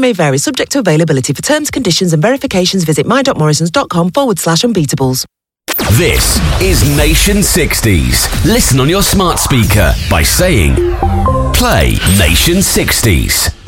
may vary subject to availability. For terms, conditions and verifications, visit my.morrisons.com/unbeatables. This is Nation 60s. Listen on your smart speaker by saying, play Nation 60s.